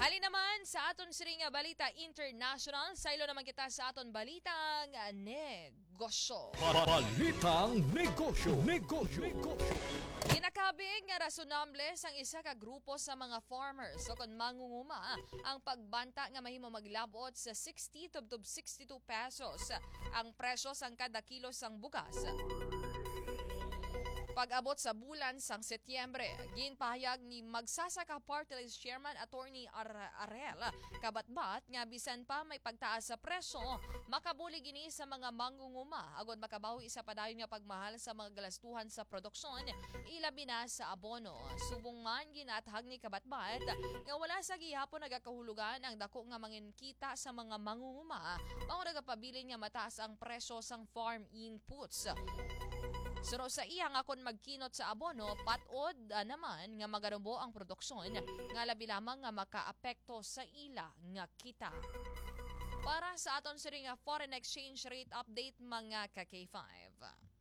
Hali naman sa aton siring nga balita international, saylo naman kita sa aton balitang negosyo. Balitang negosyo. Ginakabing nga rasonable sang isa ka grupo sa mga farmers o kung mangunguma ang pagbanta nga mahimo maglabot sa 60 to 62 pesos ang presyo sang kada kilo sang bugas. Pag-abot sa bulan sang Setyembre, ginpahayag ni Magsasaka Party List Chairman Attorney Arel Kabatbat nga bisan pa may pagtaas sa presyo, makabuli gini sa mga mangunguma agod makabawi sa padayon nga pagmahal sa mga galastuhan sa produksyon, ilabi na sa abono. Subong man ginathag ni Kabatbat nga wala sa gihapon nagakahulugan ang dako nga manginkita sa mga mangunguma mao nagapabilin nga mataas ang presyo sang farm inputs. Suro sa iya nga kon magkinot sa abono, patod naman nga magarubo ang produksyon nga labi lamang nga makaapekto sa ila nga kita. Para sa aton siring nga foreign exchange rate update mga ka-K5.